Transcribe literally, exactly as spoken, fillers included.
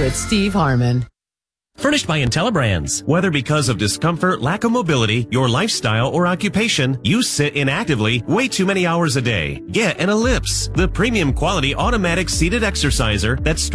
with Steve Harmon. Furnished by IntelliBrands. Whether because of discomfort, lack of mobility, your lifestyle, or occupation, you sit inactively way too many hours a day. Get an Ellipse, the premium quality automatic seated exerciser that's